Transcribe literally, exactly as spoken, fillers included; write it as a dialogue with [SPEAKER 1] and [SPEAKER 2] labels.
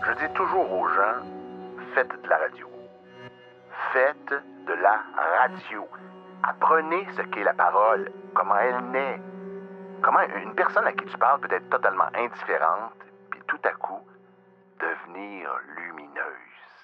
[SPEAKER 1] Je dis toujours aux gens, faites de la radio. Faites de la radio. Apprenez ce qu'est la parole, comment elle naît. Comment une personne à qui tu parles peut être totalement indifférente, puis tout à coup, devenir lumineuse.